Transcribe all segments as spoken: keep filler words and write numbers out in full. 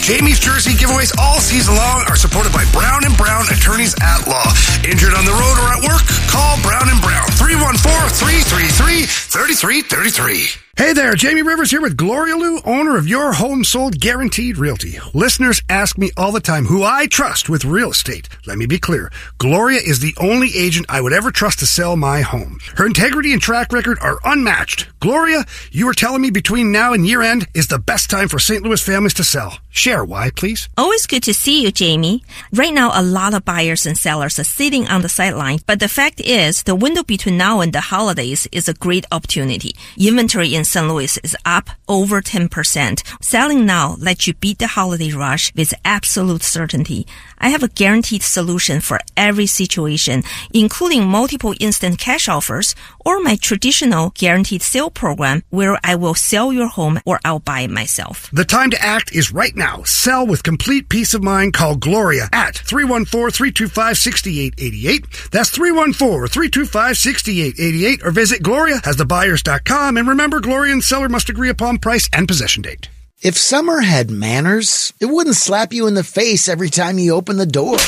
Jamie's jersey giveaways all season long are supported by Brown and Brown Attorneys at Law. Injured on the road or at work? Call Brown and Brown, three one four, three three three, three three three three. Hey there, Jamie Rivers here with Gloria Lou, owner of Your Home Sold Guaranteed Realty. Listeners ask me all the time who I trust with real estate. Let me be clear. Gloria is the only agent I would ever trust to sell my home. Her integrity and track record are unmatched. Gloria, you were telling me between now and year end is the best time for Saint Louis families to sell. Share why, please. Always good to see you, Jamie. Right now, a lot of buyers and sellers are sitting on the sideline, but the fact is, the window between now and the holidays is a great opportunity. Inventory in Saint Louis is up over ten percent. Selling now lets you beat the holiday rush with absolute certainty. I have a guaranteed solution for every situation, including multiple instant cash offers or my traditional guaranteed sale program where I will sell your home or I'll buy it myself. The time to act is right now. Sell with complete peace of mind. Call Gloria at three one four, three two five, six eight eight eight. That's three one four, three two five, six eight eight eight, or visit gloria has the buyers dot com. And remember, Gloria and seller must agree upon price and possession date. If summer had manners, it wouldn't slap you in the face every time you open the door.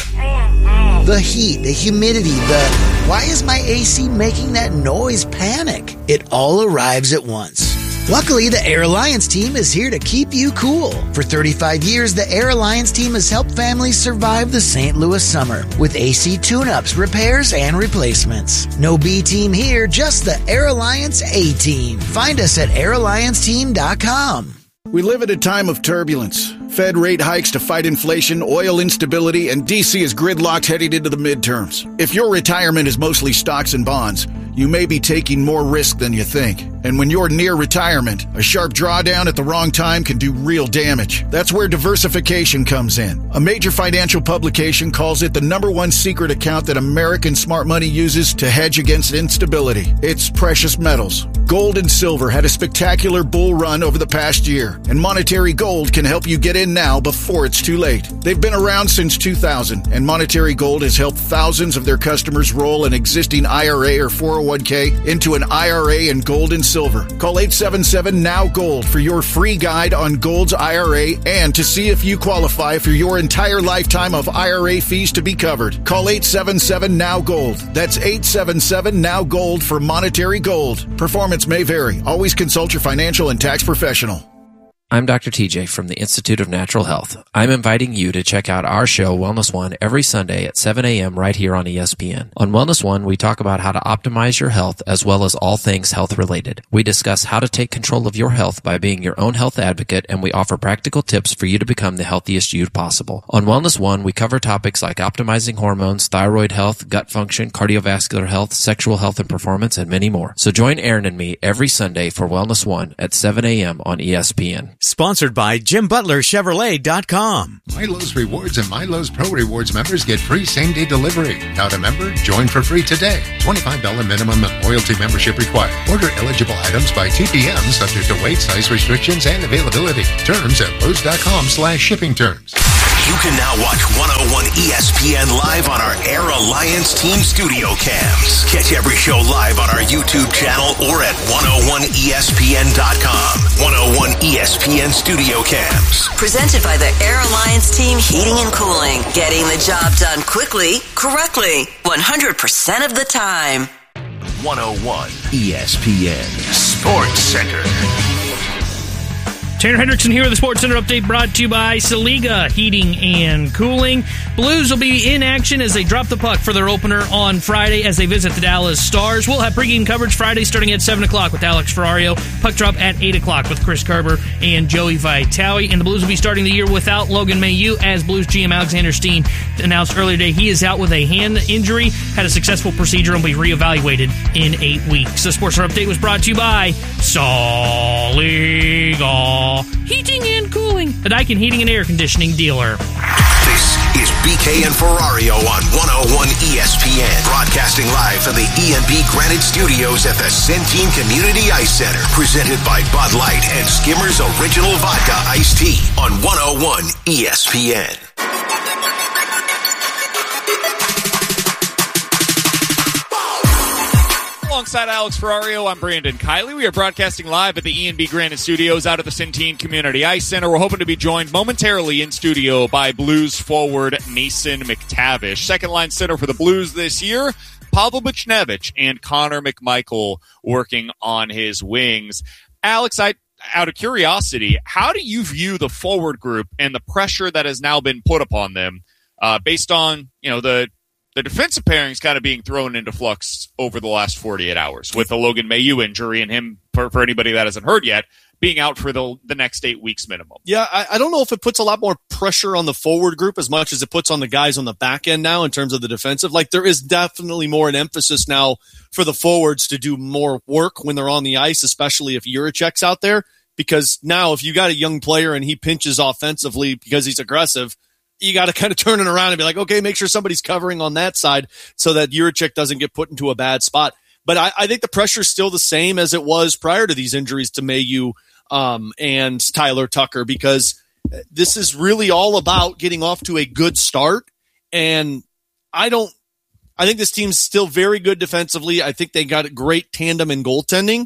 The heat, the humidity, the why is my A C making that noise panic? It all arrives at once. Luckily, the Air Alliance team is here to keep you cool. For thirty-five years, the Air Alliance team has helped families survive the Saint Louis summer with A C tune-ups, repairs, and replacements. No B team here, just the Air Alliance A team. Find us at air alliance team dot com. We live at a time of turbulence. Fed rate hikes to fight inflation, oil instability, and D C is gridlocked heading into the midterms. If your retirement is mostly stocks and bonds, you may be taking more risk than you think. And when you're near retirement, a sharp drawdown at the wrong time can do real damage. That's where diversification comes in. A major financial publication calls it the number one secret account that American smart money uses to hedge against instability. It's precious metals. Gold and silver had a spectacular bull run over the past year, and Monetary Gold can help you get in now before it's too late. They've been around since two thousand, and Monetary Gold has helped thousands of their customers roll an existing I R A or four oh one k into an I R A in gold and silver. Call eight seven seven, N O W, GOLD for your free guide on Gold's I R A and to see if you qualify for your entire lifetime of I R A fees to be covered. Call eight seven seven, N O W, GOLD. That's eight seven seven, N O W, GOLD for Monetary Gold. Performance may vary. Always consult your financial and tax professional. I'm Doctor T J from the Institute of Natural Health. I'm inviting you to check out our show, Wellness One, every Sunday at seven a.m. right here on E S P N. On Wellness One, we talk about how to optimize your health as well as all things health related. We discuss how to take control of your health by being your own health advocate, and we offer practical tips for you to become the healthiest you possible. On Wellness One, we cover topics like optimizing hormones, thyroid health, gut function, cardiovascular health, sexual health and performance, and many more. So join Aaron and me every Sunday for Wellness One at seven a.m. on E S P N. Sponsored by Jim Butler Chevrolet dot com. MyLowe's Rewards and MyLowe's Pro Rewards members get free same-day delivery. Not a member? Join for free today. twenty-five dollars minimum and loyalty membership required. Order eligible items by two p.m. subject to weight, size restrictions, and availability. Terms at Lowe's.com slash shipping terms. You can now watch one oh one E S P N live on our Air Alliance Team Studio Cams. Catch every show live on our YouTube channel or at one oh one E S P N dot com. one oh one E S P N Studio Cams. Presented by the Air Alliance Team Heating and Cooling. Getting the job done quickly, correctly, one hundred percent of the time. one oh one E S P N Sports Center. Tanner Hendrickson here with the Sports Center update brought to you by Saliga Heating and Cooling. Blues will be in action as they drop the puck for their opener on Friday as they visit the Dallas Stars. We'll have pregame coverage Friday starting at seven o'clock with Alex Ferrario. Puck drop at eight o'clock with Chris Kerber and Joey Vitale. And the Blues will be starting the year without Logan Mailloux, as Blues G M Alexander Steen announced earlier today. He is out with a hand injury, had a successful procedure, and will be reevaluated in eight weeks. The Sports Center update was brought to you by Saliga Heating and Cooling, the Daikin Heating and Air Conditioning dealer. This is B K and Ferrario on one oh one E S P N, broadcasting live from the E and B Granite Studios at the Centene Community Ice Center, presented by Bud Light and Skimmer's Original Vodka Iced Tea on one oh one E S P N. Alongside Alex Ferrario, I'm Brandon Kiley. We are broadcasting live at the E and B Granite Studios out of the Centene Community Ice Center. We're hoping to be joined momentarily in studio by Blues forward Mason McTavish. Second line center for the Blues this year, Pavel Buchnevich and Connor McMichael working on his wings. Alex, I, out of curiosity, how do you view the forward group and the pressure that has now been put upon them uh, based on, you know, the The defensive pairings kind of being thrown into flux over the last forty-eight hours with the Logan Mailloux injury and him, for, for anybody that hasn't heard yet, being out for the the next eight weeks minimum. Yeah, I, I don't know if it puts a lot more pressure on the forward group as much as it puts on the guys on the back end now in terms of the defensive. Like, there is definitely more an emphasis now for the forwards to do more work when they're on the ice, especially if Jiricek's out there, because now if you got a young player and he pinches offensively because he's aggressive, you got to kind of turn it around and be like, okay, make sure somebody's covering on that side so that Jiricek doesn't get put into a bad spot. But I, I think the pressure is still the same as it was prior to these injuries to Mailloux um, and Tyler Tucker, because this is really all about getting off to a good start. And I don't, I think this team's still very good defensively. I think they got a great tandem in goaltending.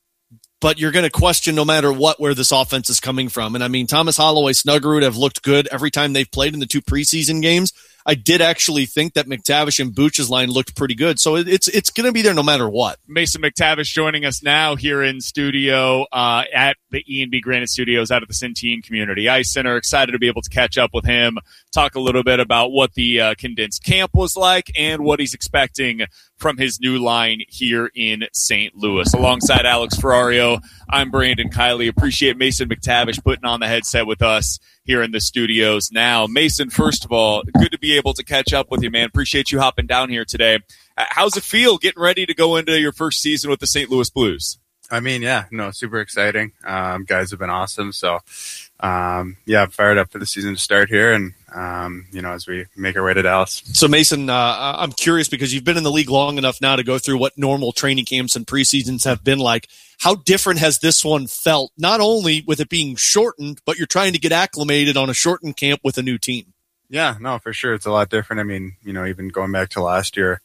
But you're going to question no matter what where this offense is coming from. And I mean, Thomas Holloway, Snuggerud have looked good every time they've played in the two preseason games. I did actually think that McTavish and Buch's line looked pretty good. So it's it's going to be there no matter what. Mason McTavish joining us now here in studio uh, at the E and B Granite Studios out of the Centene Community Ice Center. Excited to be able to catch up with him, talk a little bit about what the uh, condensed camp was like and what he's expecting from his new line here in Saint Louis. Alongside Alex Ferrario, I'm Brandon Kiley. Appreciate Mason McTavish putting on the headset with us here in the studios now. Mason, first of all, good to be able to catch up with you, man. Appreciate you hopping down here today. How's it feel getting ready to go into your first season with the Saint Louis Blues? I mean, yeah, no, super exciting. Um, guys have been awesome. So, um, yeah, I'm fired up for the season to start here. And, um, you know, as we make our way to Dallas. So, Mason, uh, I'm curious because you've been in the league long enough now to go through what normal training camps and preseasons have been like. How different has this one felt, not only with it being shortened, but you're trying to get acclimated on a shortened camp with a new team? Yeah, no, for sure. It's a lot different. I mean, you know, even going back to last year,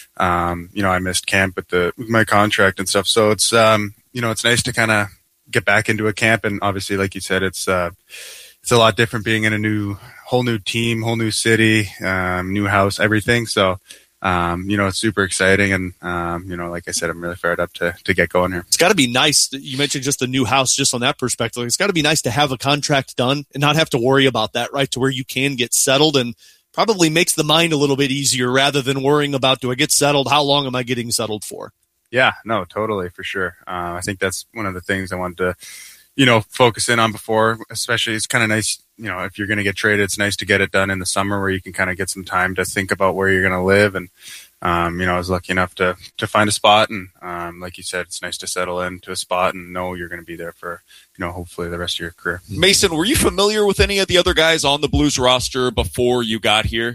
um, you know, I missed camp with the with my contract and stuff. So it's, um, you know, it's nice to kind of get back into a camp. And obviously, like you said, it's, uh, it's a lot different being in a new, whole new team, whole new city, um, new house, everything. So, um, you know, it's super exciting. And, um, you know, like I said, I'm really fired up to, to get going here. It's got to be nice. You mentioned just the new house, just on that perspective. It's got to be nice to have a contract done and not have to worry about that, right? To where you can get settled, and probably makes the mind a little bit easier rather than worrying about, do I get settled? How long am I getting settled for? Yeah, no, totally, for sure. Uh, I think that's one of the things I wanted to, you know, focus in on before, especially it's kind of nice, you know, if you're going to get traded, it's nice to get it done in the summer where you can kind of get some time to think about where you're going to live. And, um, you know, I was lucky enough to, to find a spot. And, um, like you said, it's nice to settle into a spot and know you're going to be there for, you know, hopefully the rest of your career. Mason, were you familiar with any of the other guys on the Blues roster before you got here?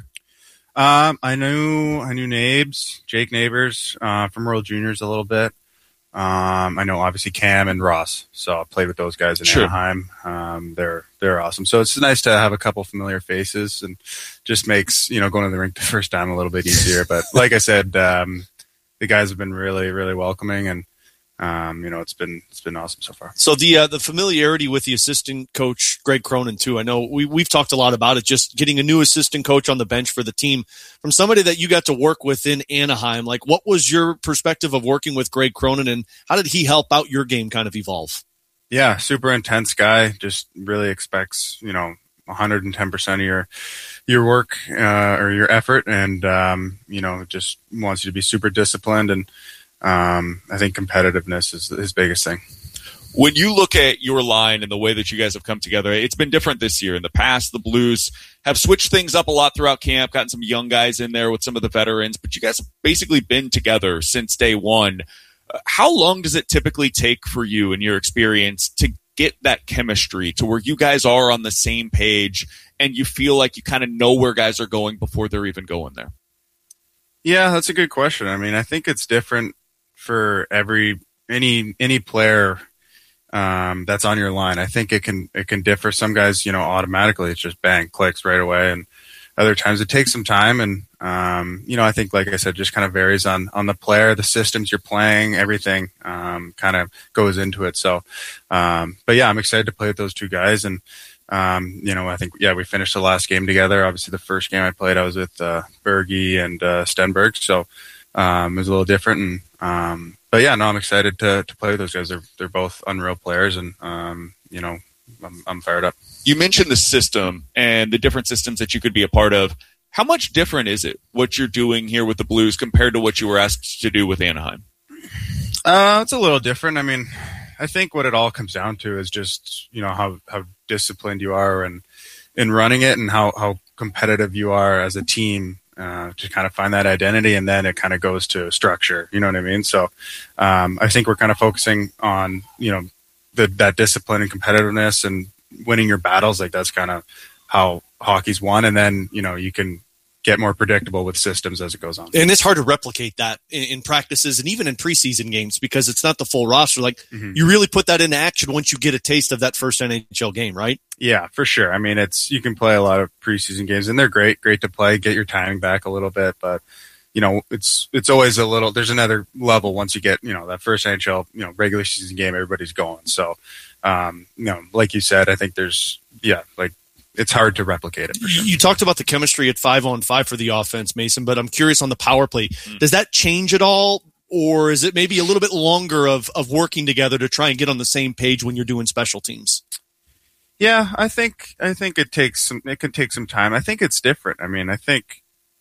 Um, I knew, I knew Nabes, Jake Neighbors, uh, from World Juniors a little bit. Um, I know obviously Cam and Ross, so I played with those guys in Sure. Anaheim. Um, they're, they're awesome. So it's nice to have a couple familiar faces, and just makes, you know, going to the rink the first time a little bit easier. But like I said, um, the guys have been really, really welcoming, and, um, you know, it's been, it's been awesome so far. So the uh, the familiarity with the assistant coach, Greg Cronin, too. I know we, we've talked a lot about it, just getting a new assistant coach on the bench for the team from somebody that you got to work with in Anaheim. Like, what was your perspective of working with Greg Cronin, and how did he help out your game kind of evolve? Yeah, super intense guy. Just really expects, you know, one hundred ten percent of your your work uh, or your effort, and um, you know, just wants you to be super disciplined. And um, I think competitiveness is his biggest thing. When you look at your line and the way that you guys have come together, it's been different this year. In the past, the Blues have switched things up a lot throughout camp, gotten some young guys in there with some of the veterans, but you guys have basically been together since day one. Uh, how long does it typically take for you, in your experience, to get that chemistry to where you guys are on the same page and you feel like you kind of know where guys are going before they're even going there? Yeah, that's a good question. I mean, I think it's different for every any any player um, that's on your line. I think it can it can differ. Some guys, you know, automatically it's just bang, clicks right away, and other times it takes some time. And, um, you know, I think, like I said, just kind of varies on, on the player, the systems you're playing, everything, um, kind of goes into it. So, um, but yeah, I'm excited to play with those two guys. And, um, you know, I think, yeah, we finished the last game together. Obviously the first game I played, I was with, uh, Bergie and, uh, Stenberg. So, um, it was a little different. And, um, but yeah, no, I'm excited to, to play with those guys. They're, they're both unreal players, and, um, you know, I'm, I'm fired up. You mentioned the system and the different systems that you could be a part of. How much different is it what you're doing here with the Blues compared to what you were asked to do with Anaheim? Uh, it's a little different. I mean, I think what it all comes down to is just, you know, how, how disciplined you are and in running it, and how, how competitive you are as a team, uh, to kind of find that identity. And then it kind of goes to structure, you know what I mean? So, um, I think we're kind of focusing on, you know, the, that discipline and competitiveness and winning your battles. Like, that's kind of how hockey's won. And then, you know, you can get more predictable with systems as it goes on. And it's hard to replicate that in, in practices and even in preseason games, because it's not the full roster. Like, mm-hmm. you really put that into action once you get a taste of that first N H L game, right? Yeah, for sure. I mean, it's, you can play a lot of preseason games and they're great, great to play, get your timing back a little bit, but you know, it's, it's always a little, there's another level once you get, you know, that first N H L, you know, regular season game, everybody's going. So, um, you know, like you said, I think there's, yeah, like, it's hard to replicate it. For sure. You talked about the chemistry at five on five for the offense, Mason, but I'm curious on the power play. Mm. Does that change at all? Or is it maybe a little bit longer of, of working together to try and get on the same page when you're doing special teams? Yeah, I think, I think it takes some, it can take some time. I think it's different. I mean, I think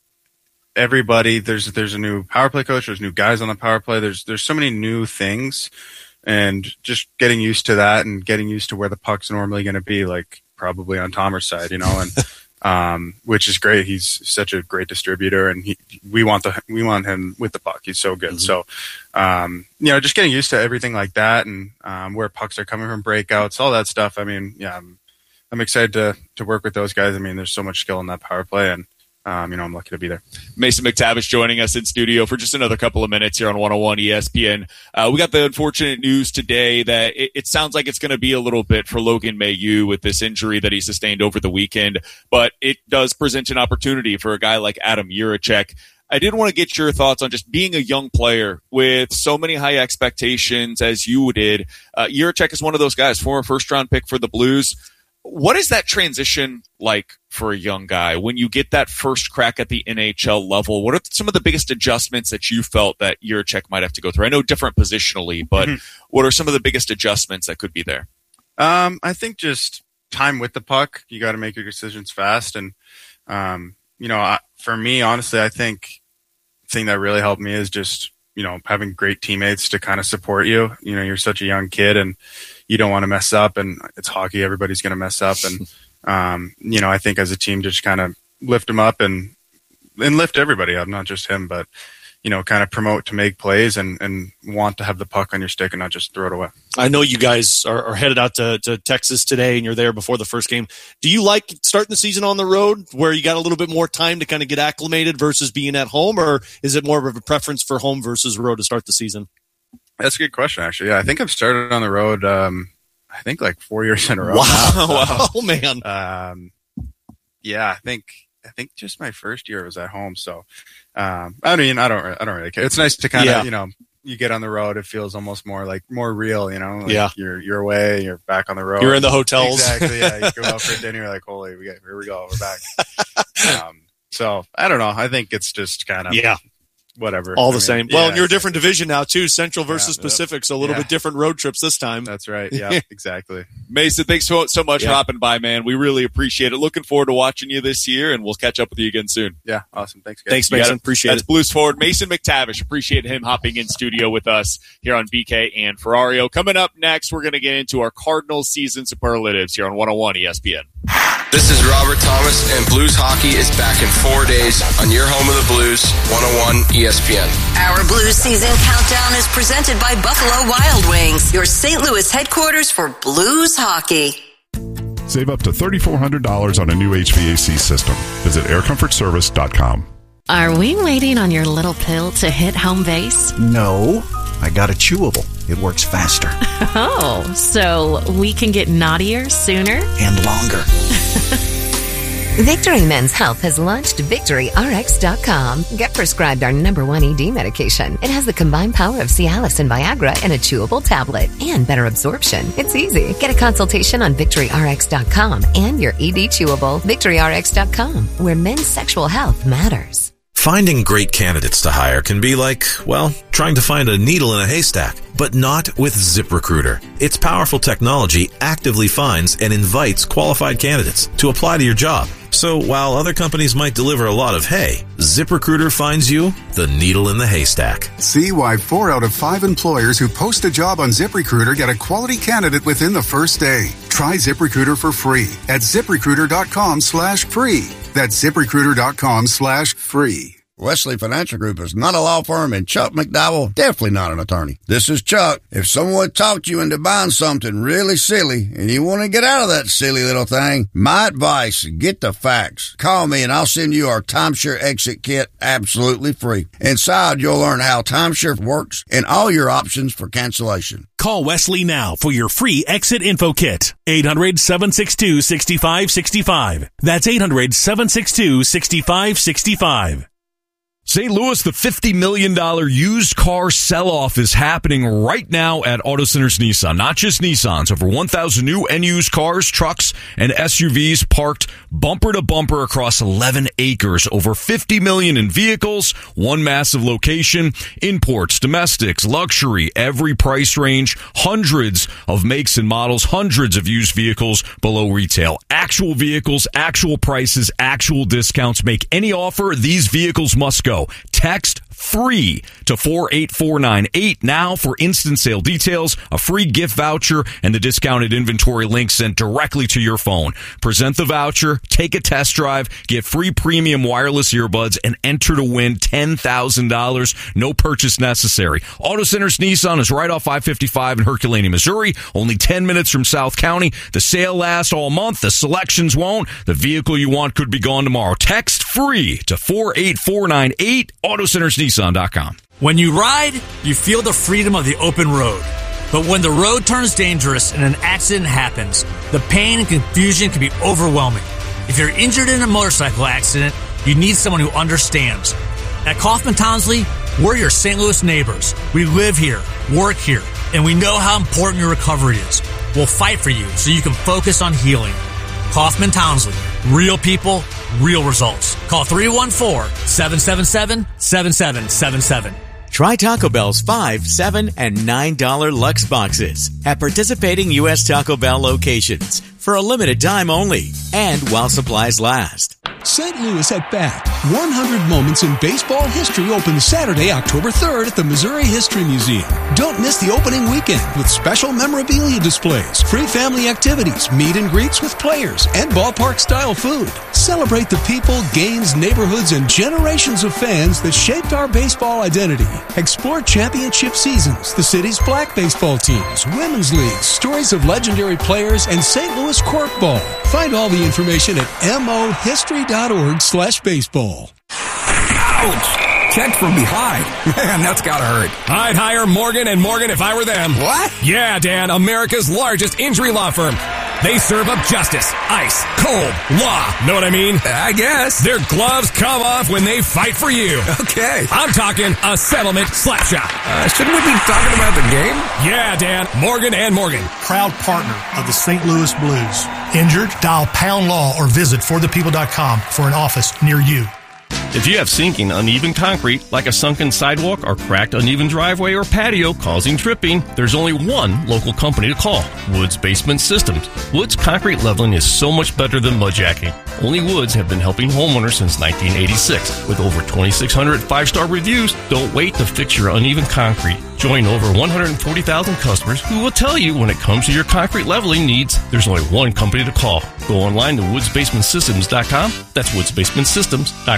everybody, there's, there's a new power play coach, there's new guys on the power play. There's, there's so many new things, and just getting used to that and getting used to where the puck's normally going to be, like, probably on Tomer's side, you know, and um, which is great. He's such a great distributor, and he, we want the we want him with the puck. He's so good. Mm-hmm. So, um, you know, just getting used to everything like that, and um, where pucks are coming from, breakouts, all that stuff. I mean, yeah, I'm I'm excited to to work with those guys. I mean, there's so much skill in that power play, and Um, you know, I'm lucky to be there. Mason McTavish joining us in studio for just another couple of minutes here on one oh one E S P N. Uh, we got the unfortunate news today that it, it sounds like it's going to be a little bit for Logan Mailloux with this injury that he sustained over the weekend, but it does present an opportunity for a guy like Adam Jiricek. I did want to get your thoughts on just being a young player with so many high expectations as you did. Uh, Jiricek is one of those guys, former first-round pick for the Blues. What is that transition like for a young guy when you get that first crack at the N H L level? What are some of the biggest adjustments that you felt that Jiricek might have to go through? I know different positionally, but mm-hmm. what are some of the biggest adjustments that could be there? Um, I think just time with the puck. You got to make your decisions fast. And, um, you know, I, for me, honestly, I think the thing that really helped me is just, you know, having great teammates to kind of support you. You know, you're such a young kid and you don't want to mess up, and it's hockey. Everybody's going to mess up. And, um, you know, I think as a team, just kind of lift them up and, and lift everybody up, not just him, but, you know, kind of promote to make plays and, and want to have the puck on your stick and not just throw it away. I know you guys are, are headed out to, to Texas today and you're there before the first game. Do you like starting the season on the road where you got a little bit more time to kind of get acclimated versus being at home, or is it more of a preference for home versus road to start the season? That's a good question, actually. Yeah, I think I've started on the road, um, I think like four years in a row. Wow. Now, so, wow. Oh, man. Um, yeah, I think, I think just my first year was at home. So, um, I mean, I don't, I don't really care. It's nice to kind of, yeah. you know, you get on the road. It feels almost more like more real, you know, like yeah. you're, you're away, you're back on the road. You're in the hotels. Exactly. Yeah. You go out for dinner. You're like, holy, we get, here we go. We're back. um, so I don't know. I think it's just kind of, yeah. whatever. All the I mean, same. yeah, well, and you're a different division now too, Central versus yeah, Pacific, so a little yeah. bit different road trips this time. That's right. Yeah, exactly. Mason, thanks so, so much yeah. for hopping by, man. We really appreciate it. Looking forward to watching you this year, and we'll catch up with you again soon. Yeah, awesome. Thanks, guys. Thanks, Mason. Appreciate That's it. That's Blues forward Mason McTavish. Appreciate him hopping in studio with us here on B K and Ferrario. Coming up next, we're going to get into our Cardinals season superlatives here on one oh one E S P N. This is Robert Thomas, and Blues Hockey is back in four days on your home of the Blues, one oh one E S P N. Our Blues season countdown is presented by Buffalo Wild Wings, your Saint Louis headquarters for Blues Hockey. Save up to three thousand four hundred dollars on a new H V A C system. Visit air comfort service dot com. Are we waiting on your little pill to hit home base? No, I got a chewable. It works faster. Oh, so we can get naughtier sooner? And longer. Victory Men's Health has launched Victory R X dot com. Get prescribed our number one E D medication. It has the combined power of Cialis and Viagra in a chewable tablet and better absorption. It's easy. Get a consultation on Victory R X dot com and your E D chewable. Victory R X dot com, where men's sexual health matters. Finding great candidates to hire can be like, well, trying to find a needle in a haystack, but not with ZipRecruiter. Its powerful technology actively finds and invites qualified candidates to apply to your job. So while other companies might deliver a lot of hay, ZipRecruiter finds you the needle in the haystack. See why four out of five employers who post a job on ZipRecruiter get a quality candidate within the first day. Try ZipRecruiter for free at ZipRecruiter.com slash free. That's ZipRecruiter.com slash free. Wesley Financial Group is not a law firm, and Chuck McDowell definitely not an attorney. This is Chuck. If someone talked you into buying something really silly and you want to get out of that silly little thing, my advice, get the facts. Call me and I'll send you our timeshare exit kit absolutely free. Inside, you'll learn how timeshare works and all your options for cancellation. Call Wesley now for your free exit info kit. eight hundred, seven six two, six five six five. That's eight hundred, seven six two, six five six five. Saint Louis, the fifty million dollars used car sell-off is happening right now at Auto Centers Nissan. Not just Nissans, over one thousand new and used cars, trucks, and S U Vs parked bumper to bumper across eleven acres. Over fifty million dollars in vehicles, one massive location, imports, domestics, luxury, every price range, hundreds of makes and models, hundreds of used vehicles below retail. Actual vehicles, actual prices, actual discounts. Make any offer, these vehicles must go. Text free to four eight four nine eight now for instant sale details, a free gift voucher, and the discounted inventory link sent directly to your phone. Present the voucher, take a test drive, get free premium wireless earbuds, and enter to win ten thousand dollars. No purchase necessary. Auto Centers Nissan is right off I fifty-five in Herculaneum, Missouri, only ten minutes from South County. The sale lasts all month. The selections won't. The vehicle you want could be gone tomorrow. Text free to four eight four nine eight, Auto Centers Nissan dot com. When you ride, you feel the freedom of the open road. But when the road turns dangerous and an accident happens, the pain and confusion can be overwhelming. If you're injured in a motorcycle accident, you need someone who understands. At Kaufman Townsley, we're your Saint Louis neighbors. We live here, work here, and we know how important your recovery is. We'll fight for you so you can focus on healing. Kaufman Townsley. Real people, real results. Call three one four, seven seven seven, seven seven seven seven. Try Taco Bell's five, seven, and nine dollar Lux boxes at participating U S Taco Bell locations for a limited time only and while supplies last. Saint Louis at Bat. one hundred Moments in Baseball History opens Saturday, October third at the Missouri History Museum. Don't miss the opening weekend with special memorabilia displays, free family activities, meet and greets with players, and ballpark-style food. Celebrate the people, games, neighborhoods, and generations of fans that shaped our baseball identity. Explore championship seasons, the city's black baseball teams, women's leagues, stories of legendary players, and Saint Louis corkball. Find all the information at mohistory.org slash baseball. Ouch! Checked from behind. Man, that's gotta hurt. I'd hire Morgan and Morgan if I were them. What? Yeah, Dan, America's largest injury law firm. They serve up justice, ice, cold, law. Know what I mean? I guess. Their gloves come off when they fight for you. Okay. I'm talking a settlement slap shot. Uh, shouldn't we be talking about the game? Yeah, Dan. Morgan and Morgan. Proud partner of the Saint Louis Blues. Injured? Dial Pound Law or visit for the people dot com for an office near you. If you have sinking, uneven concrete, like a sunken sidewalk or cracked, uneven driveway or patio causing tripping, there's only one local company to call, Woods Basement Systems. Woods concrete leveling is so much better than mudjacking. Only Woods have been helping homeowners since nineteen eighty-six. With over twenty-six hundred five-star reviews, don't wait to fix your uneven concrete. Join over one hundred forty thousand customers who will tell you when it comes to your concrete leveling needs, there's only one company to call. Go online to woods basement systems dot com. That's woods basement systems dot com.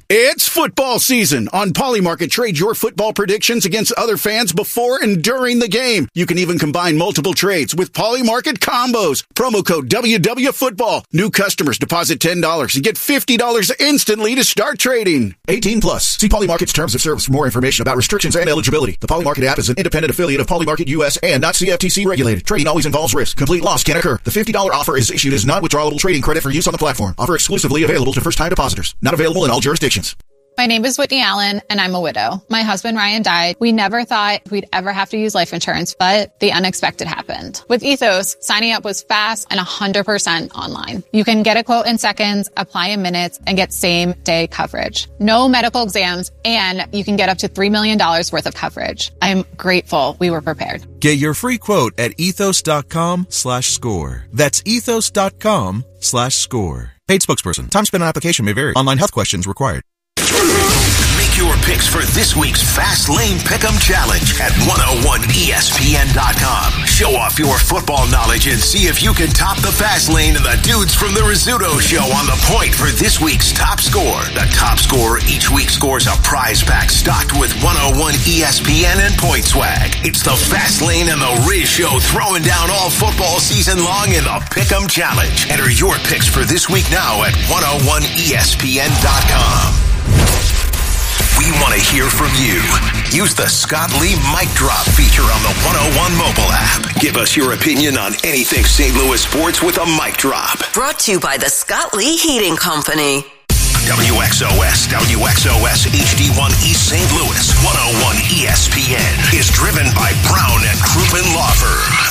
It's football season. On Polymarket, trade your football predictions against other fans before and during the game. You can even combine multiple trades with Polymarket combos. Promo code W W Football. New customers deposit ten dollars and get fifty dollars instantly to start trading. eighteen plus. See Polymarket's terms of service for more information about restrictions and eligibility. The Polymarket app is an independent affiliate of Polymarket U S and not C F T C regulated. Trading always involves risk. Complete loss can occur. The fifty dollars offer is issued as non-withdrawable trading credit for use on the platform. Offer exclusively available to first-time depositors. Not available in all jurisdictions. My name is Whitney Allen, and I'm a widow. My husband, Ryan, died. We never thought we'd ever have to use life insurance, but the unexpected happened. With Ethos, signing up was fast and one hundred percent online. You can get a quote in seconds, apply in minutes, and get same-day coverage. No medical exams, and you can get up to three million dollars worth of coverage. I'm grateful we were prepared. Get your free quote at ethos.com slash score. That's ethos.com slash score. Paid spokesperson. Time spent on application may vary. Online health questions required. Make your picks for this week's Fast Lane Pick'em Challenge at one oh one E S P N dot com. Show off your football knowledge and see if you can top the Fast Lane and the dudes from the Rizzuto Show on the point for this week's top score. The top scorer each week scores a prize pack stocked with one oh one E S P N and Point Swag. It's the Fast Lane and the Riz Show throwing down all football season long in the Pick'em Challenge. Enter your picks for this week now at one oh one E S P N dot com. We want to hear from you. Use the Scott Lee Mic Drop feature on the one oh one mobile app. Give us your opinion on anything Saint Louis sports with a mic drop. Brought to you by the Scott Lee Heating Company. W X O S, W X O S H D one East Saint Louis, one oh one E S P N is driven by Brown and Crouppen Law Firm.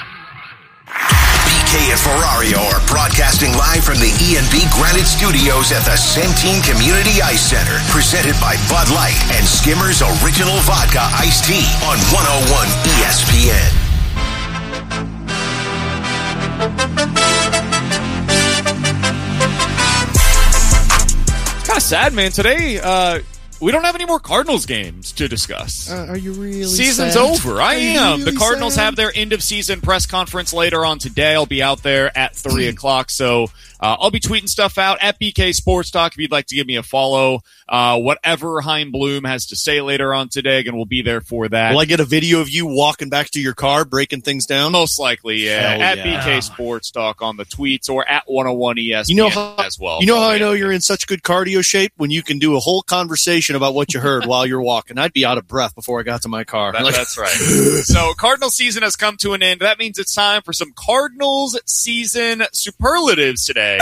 B K and Ferrario are broadcasting live from the E and B Granite Studios at the Centene Community Ice Center, presented by Bud Light and Skimmer's Original Vodka Iced Tea on one oh one E S P N. Kind of sad, man. Today, uh, we don't have any more Cardinals games to discuss. Uh, are you really Season's sad? over. I Are you am. really The Cardinals sad? have their end-of-season press conference later on today. I'll be out there at three o'clock, so uh, I'll be tweeting stuff out at B K Sports Talk if you'd like to give me a follow. Uh, whatever Chaim Bloom has to say later on today, and we'll be there for that. Will I get a video of you walking back to your car, breaking things down? Most likely, yeah. Hell at yeah. B K Sports Talk on the tweets or at one oh one E S P N You know how, as well. You know how I know you're in such good cardio shape? When you can do a whole conversation about what you heard while you're walking. I'd be out of breath before I got to my car. That, Like- that's right. So Cardinals season has come to an end. That means it's time for some Cardinals season superlatives today.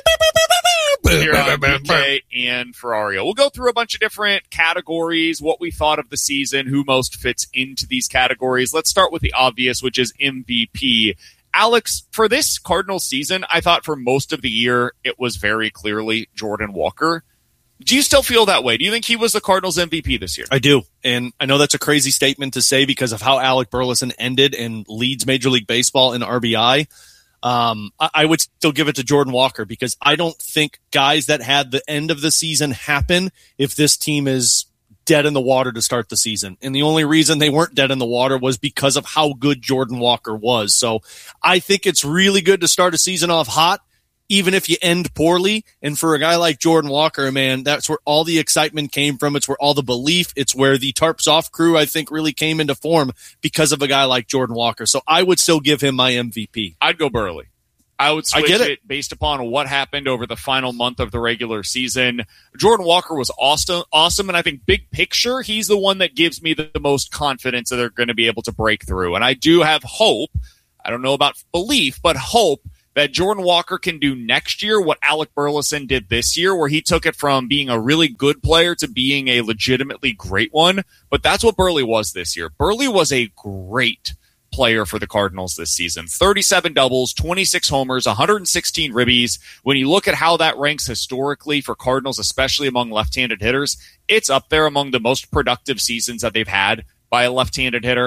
Here on B K and Ferrario. We'll go through a bunch of different categories, what we thought of the season, who most fits into these categories. Let's start with the obvious, which is M V P. Alex, for this Cardinals season, I thought for most of the year it was very clearly Jordan Walker. Do you still feel that way? Do you think he was the Cardinals M V P this year? I do. And I know that's a crazy statement to say because of how Alec Burleson ended and leads Major League Baseball in R B I. Um, I, I would still give it to Jordan Walker because I don't think guys that had the end of the season happen if this team is dead in the water to start the season. And the only reason they weren't dead in the water was because of how good Jordan Walker was. So I think it's really good to start a season off hot, even if you end poorly. And for a guy like Jordan Walker, man, that's where all the excitement came from. It's where all the belief, it's where the Tarps Off crew, I think, really came into form because of a guy like Jordan Walker. So I would still give him my M V P. I'd go Burley. I would switch I get it. it. based upon what happened over the final month of the regular season. Jordan Walker was awesome, awesome, and I think big picture, he's the one that gives me the, the most confidence that they're going to be able to break through. And I do have hope, I don't know about belief, but hope that Jordan Walker can do next year what Alec Burleson did this year, where he took it from being a really good player to being a legitimately great one. But that's what Burley was this year. Burley was a great player for the Cardinals this season. thirty-seven doubles, twenty-six homers, one hundred sixteen ribbies. When you look at how that ranks historically for Cardinals, especially among left-handed hitters, it's up there among the most productive seasons that they've had by a left-handed hitter.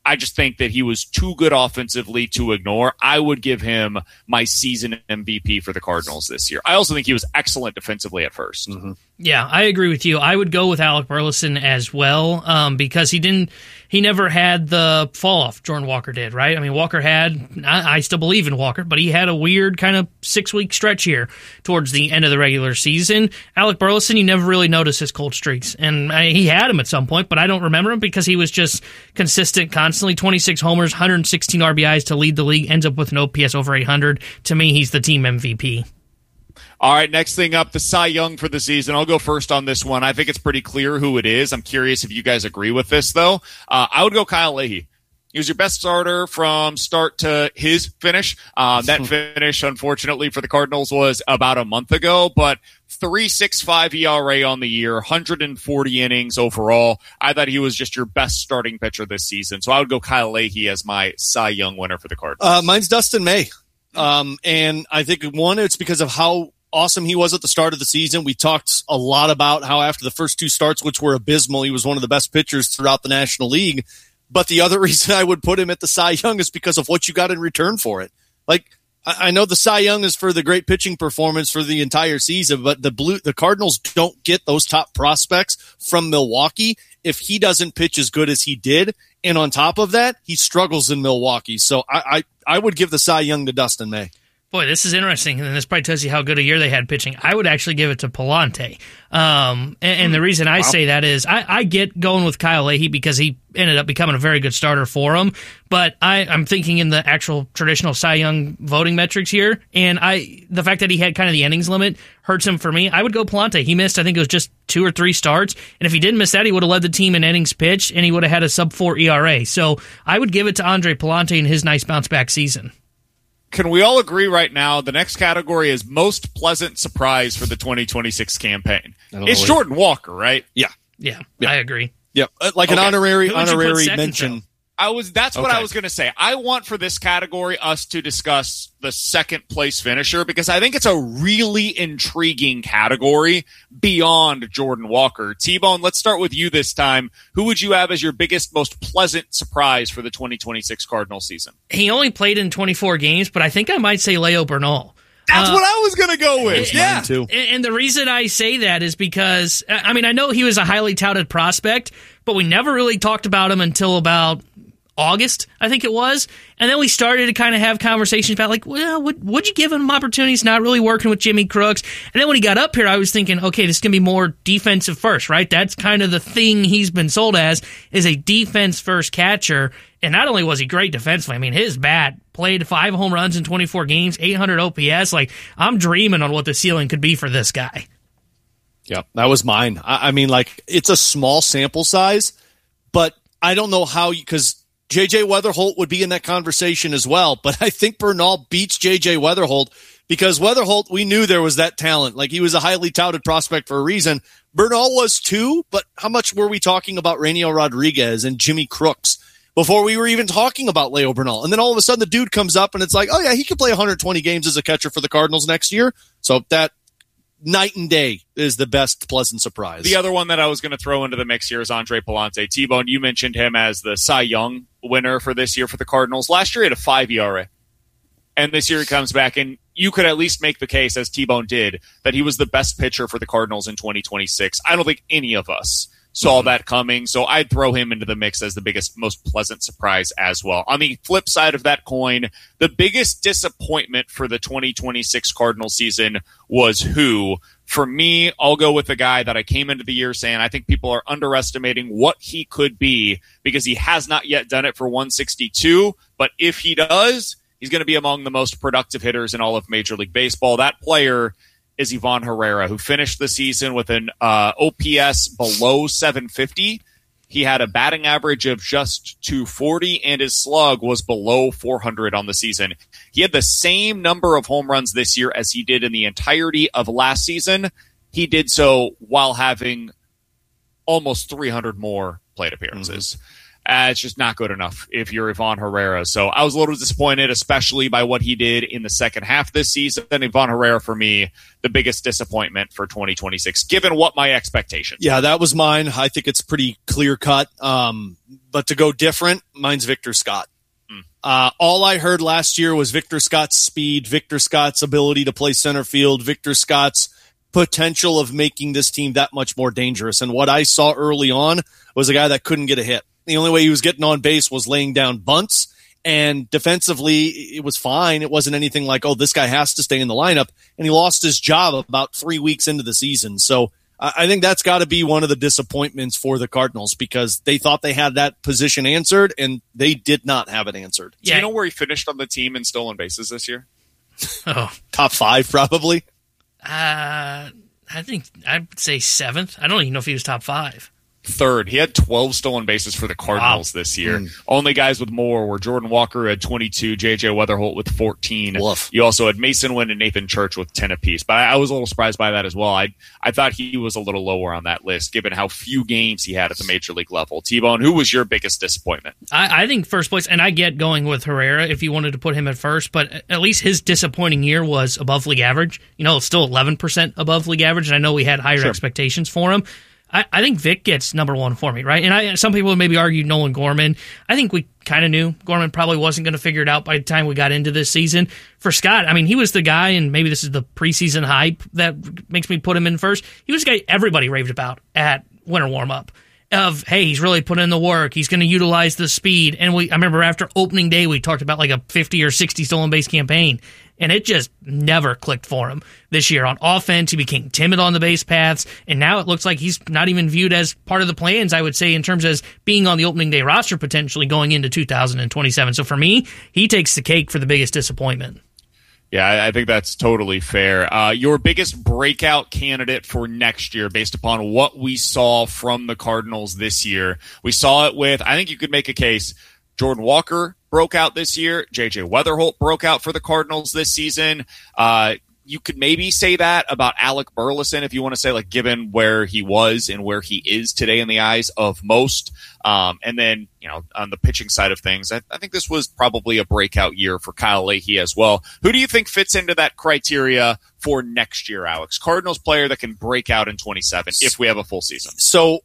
I just think that he was too good offensively to ignore. I would give him my season M V P for the Cardinals this year. I also think he was excellent defensively at first. Mm-hmm. Yeah, I agree with you. I would go with Alec Burleson as well um, because he didn't. He never had the fall off Jordan Walker did, right? I mean, Walker had. I, I still believe in Walker, but he had a weird kind of six week stretch here towards the end of the regular season. Alec Burleson, you never really noticed his cold streaks, and I, he had him at some point, but I don't remember him because he was just consistent, constantly twenty-six homers, one hundred sixteen R B Is to lead the league, ends up with an O P S over eight hundred. To me, he's the team M V P. All right, next thing up, the Cy Young for the season. I'll go first on this one. I think it's pretty clear who it is. I'm curious if you guys agree with this, though. Uh, I would go Kyle Leahy. He was your best starter from start to his finish. Uh, that finish, unfortunately, for the Cardinals was about a month ago, but three point six five E R A on the year, one hundred forty innings overall. I thought he was just your best starting pitcher this season. So I would go Kyle Leahy as my Cy Young winner for the Cardinals. Uh, mine's Dustin May. Um, and I think, one, it's because of how awesome he was at the start of the season. We talked a lot about how after the first two starts, which were abysmal, he was one of the best pitchers throughout the National League. But the other reason I would put him at the Cy Young is because of what you got in return for it. Like, I know the Cy Young is for the great pitching performance for the entire season, but the blue, the Cardinals don't get those top prospects from Milwaukee if he doesn't pitch as good as he did. And on top of that, he struggles in Milwaukee. So I, I, I would give the Cy Young to Dustin May. Boy, this is interesting, and this probably tells you how good a year they had pitching. I would actually give it to Palante. Um, and, and the reason I wow. say that is I, I get going with Kyle Leahy because he ended up becoming a very good starter for him. But I, I'm thinking in the actual traditional Cy Young voting metrics here, and I the fact that he had kind of the innings limit hurts him for me. I would go Palante. He missed, I think it was just two or three starts, and if he didn't miss that, he would have led the team in innings pitched, and he would have had a sub four E R A. So I would give it to Andre Palante in his nice bounce-back season. Can we all agree right now the next category is most pleasant surprise for the twenty twenty-six campaign? It's know. Jordan Walker, right? Yeah. Yeah, yeah. I agree. Yeah, like okay. an honorary honorary mention. Though? I was that's what okay. I was going to say. I want for this category us to discuss the second place finisher because I think it's a really intriguing category beyond Jordan Walker. T-Bone, let's start with you this time. Who would you have as your biggest, most pleasant surprise for the twenty twenty-six Cardinal season? He only played in twenty-four games, but I think I might say Leo Bernal. That's uh, what I was going to go with. And, yeah. Too. And the reason I say that is because, I mean, I know he was a highly touted prospect, but we never really talked about him until about August, I think it was. And then we started to kind of have conversations about like, well, would, would you give him opportunities not really working with Jimmy Crooks? And then when he got up here, I was thinking, okay, this is going to be more defensive first, right? That's kind of the thing he's been sold as, is a defense first catcher. And not only was he great defensively, I mean, his bat played five home runs in twenty-four games, eight hundred O P S. Like, I'm dreaming on what the ceiling could be for this guy. Yeah, that was mine. I, I mean, like, it's a small sample size, but I don't know how you, because J J Weatherholt would be in that conversation as well, but I think Bernal beats J J Weatherholt because Weatherholt, we knew there was that talent. Like, he was a highly touted prospect for a reason. Bernal was too, but how much were we talking about Rainier Rodriguez and Jimmy Crooks before we were even talking about Leo Bernal? And then all of a sudden the dude comes up and it's like, oh yeah, he could play one hundred twenty games as a catcher for the Cardinals next year. So that night and day is the best pleasant surprise. The other one that I was going to throw into the mix here is Andre Palante. T-Bone, you mentioned him as the Cy Young winner for this year for the Cardinals. Last year he had a five E R A. And this year he comes back, and you could at least make the case, as T-Bone did, that he was the best pitcher for the Cardinals in twenty twenty-six. I don't think any of us saw mm-hmm. that coming, so I'd throw him into the mix as the biggest, most pleasant surprise as well. On the flip side of that coin, the biggest disappointment for the twenty twenty-six Cardinal season was who? For me, I'll go with the guy that I came into the year saying I think people are underestimating what he could be because he has not yet done it for one sixty-two, but if he does, he's going to be among the most productive hitters in all of Major League Baseball. That player is Ivan Herrera, who finished the season with an uh, O P S below seven fifty. He had a batting average of just two forty, and his slug was below four hundred on the season. He had the same number of home runs this year as he did in the entirety of last season. He did so while having almost three hundred more plate appearances. Mm-hmm. Uh, it's just not good enough if you're Ivan Herrera. So I was a little disappointed, especially by what he did in the second half this season. And Ivan Herrera, for me, the biggest disappointment for twenty twenty-six, given what my expectations. Yeah, that was mine. I think it's pretty clear cut. Um, but to go different, mine's Victor Scott. Mm. Uh, all I heard last year was Victor Scott's speed, Victor Scott's ability to play center field, Victor Scott's potential of making this team that much more dangerous. And what I saw early on was a guy that couldn't get a hit. The only way he was getting on base was laying down bunts, and defensively it was fine. It wasn't anything like, oh, this guy has to stay in the lineup, and he lost his job about three weeks into the season. So I think that's got to be one of the disappointments for the Cardinals, because they thought they had that position answered, and they did not have it answered. Do you know where he finished on the team in stolen bases this year? Oh, top five, probably. Uh, I think I'd say seventh. I don't even know if he was top five. Third. He had twelve stolen bases for the Cardinals wow. this year. Mm. Only guys with more were Jordan Walker, who had twenty-two, J J Weatherholt with fourteen. Woof. You also had Mason Wynn and Nathan Church with ten apiece. But I, I was a little surprised by that as well. I I thought he was a little lower on that list, given how few games he had at the major league level. T-Bone, who was your biggest disappointment? I, I think first place, and I get going with Herrera if you wanted to put him at first, but at least his disappointing year was above league average. You know, it's still eleven percent above league average, and I know we had higher sure. expectations for him. I, I think Vic gets number one for me, right? And I, some people would maybe argue Nolan Gorman. I think we kind of knew Gorman probably wasn't going to figure it out by the time we got into this season. For Scott, I mean, he was the guy, and maybe this is the preseason hype that makes me put him in first. He was the guy everybody raved about at winter warm-up. Of, hey, he's really put in the work. He's going to utilize the speed. And we, I remember after opening day, we talked about like a fifty or sixty stolen base campaign. And it just never clicked for him this year. On offense, he became timid on the base paths. And now it looks like he's not even viewed as part of the plans, I would say, in terms of being on the opening day roster potentially going into two thousand twenty-seven. So for me, he takes the cake for the biggest disappointment. Yeah, I think that's totally fair. Uh, your biggest breakout candidate for next year, based upon what we saw from the Cardinals this year. We saw it with, I think you could make a case, Jordan Walker broke out this year. J J Weatherholt broke out for the Cardinals this season. Uh, you could maybe say that about Alec Burleson, if you want to say, like, given where he was and where he is today in the eyes of most. Um, and then, you know, on the pitching side of things, I, I think this was probably a breakout year for Kyle Leahy as well. Who do you think fits into that criteria for next year, Alex? Cardinals player that can break out in twenty-seven if we have a full season. So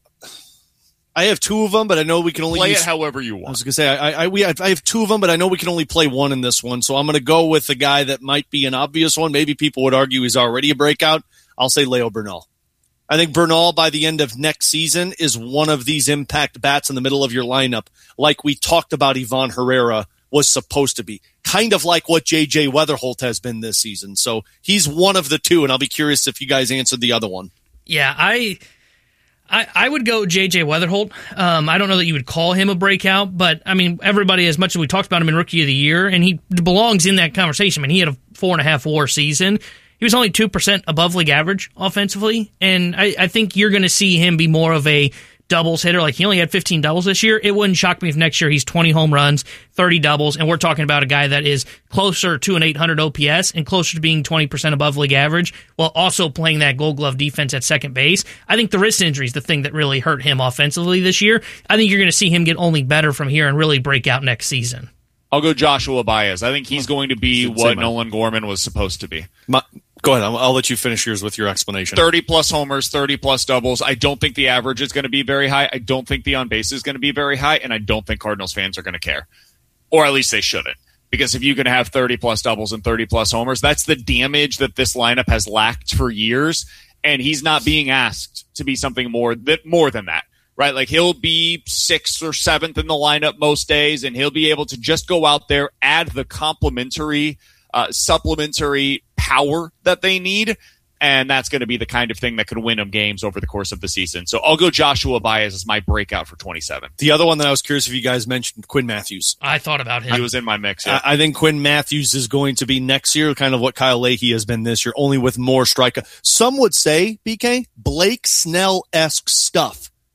I have two of them, but I know we can only play use, it however you want. I was going to say I, I we I have two of them, but I know we can only play one in this one. So I'm going to go with the guy that might be an obvious one. Maybe people would argue he's already a breakout. I'll say Leo Bernal. I think Bernal by the end of next season is one of these impact bats in the middle of your lineup, like we talked about Ivan Herrera was supposed to be, kind of like what J J Weatherholt has been this season. So he's one of the two, and I'll be curious if you guys answered the other one. Yeah, I. I, I would go J J Weatherholt. Um, I don't know that you would call him a breakout, but, I mean, everybody, as much as we talked about him in Rookie of the Year, and he belongs in that conversation. I mean, he had a four and a half WAR season. He was only two percent above league average offensively, and I, I think you're going to see him be more of a doubles hitter. Like, he only had fifteen doubles this year. It wouldn't shock me if next year he's twenty home runs, thirty doubles, and we're talking about a guy that is closer to an eight hundred O P S and closer to being twenty percent above league average while also playing that Gold Glove defense at second base. I think the wrist injury is the thing that really hurt him offensively this year. I think you're going to see him get only better from here and really break out next season. I'll go Joshua Baez. I think he's going to be what Nolan Gorman was supposed to be. My, go ahead. I'll, I'll let you finish yours with your explanation. thirty-plus homers, thirty-plus doubles. I don't think the average is going to be very high. I don't think the on-base is going to be very high, and I don't think Cardinals fans are going to care. Or at least they shouldn't. Because if you can have thirty-plus doubles and thirty-plus homers, that's the damage that this lineup has lacked for years, and he's not being asked to be something more, that, more than that. Right, like he'll be sixth or seventh in the lineup most days, and he'll be able to just go out there, add the complementary, uh, supplementary power that they need, and that's going to be the kind of thing that could win them games over the course of the season. So I'll go Joshua Baez as my breakout for twenty-seven. The other one that I was curious if you guys mentioned, Quinn Matthews. I thought about him. He was in my mix. Yeah. I, I think Quinn Matthews is going to be next year, kind of what Kyle Leahy has been this year, only with more strikeout. Some would say, B K, Blake Snell-esque stuff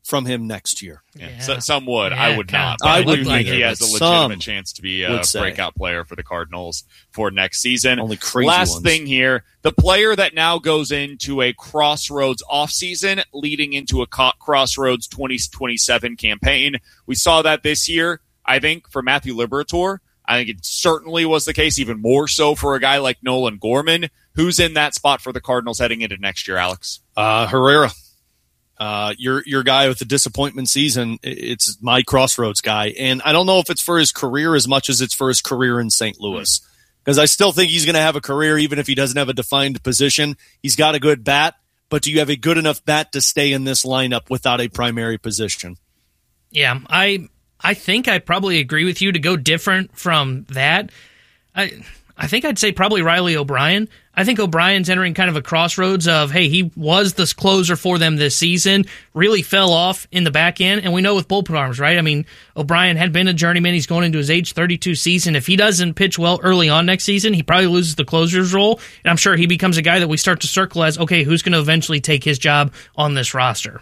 from him next year. Yeah. Yeah. So, some would. Yeah, I would not. I I would do like think he it, has a but legitimate some chance to be a would say. breakout player for the Cardinals for next season. Only crazy Last ones. thing here, the player that now goes into a Crossroads offseason leading into a co- Crossroads twenty twenty-seven campaign. We saw that this year, I think, for Matthew Liberatore. I think it certainly was the case, even more so for a guy like Nolan Gorman. Who's in that spot for the Cardinals heading into next year, Alex? Uh, Herrera. Uh, your your guy with the disappointment season, it's my Crossroads guy. And I don't know if it's for his career as much as it's for his career in Saint Louis. Because I still think he's going to have a career even if he doesn't have a defined position. He's got a good bat, but do you have a good enough bat to stay in this lineup without a primary position? Yeah, I I think I probably agree with you to go different from that. I I think I'd say probably Riley O'Brien. I think O'Brien's entering kind of a crossroads of, hey, he was the closer for them this season, really fell off in the back end, and we know with bullpen arms, right? I mean, O'Brien had been a journeyman. He's going into his age thirty-two season. If he doesn't pitch well early on next season, he probably loses the closer's role, and I'm sure he becomes a guy that we start to circle as, okay, who's going to eventually take his job on this roster?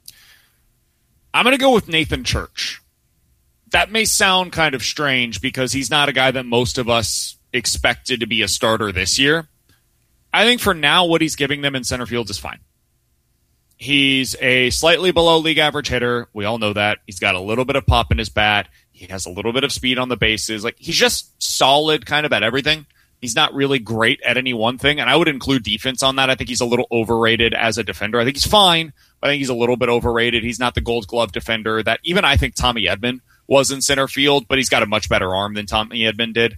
I'm going to go with Nathan Church. That may sound kind of strange because he's not a guy that most of us expected to be a starter this year. I think for now, what he's giving them in center field is fine. He's a slightly below league average hitter. We all know that. He's got a little bit of pop in his bat. He has a little bit of speed on the bases. Like, he's just solid kind of at everything. He's not really great at any one thing, and I would include defense on that. I think he's a little overrated as a defender. I think he's fine, but I think he's a little bit overrated. He's not the gold glove defender that even I think Tommy Edman was in center field, but he's got a much better arm than Tommy Edman did.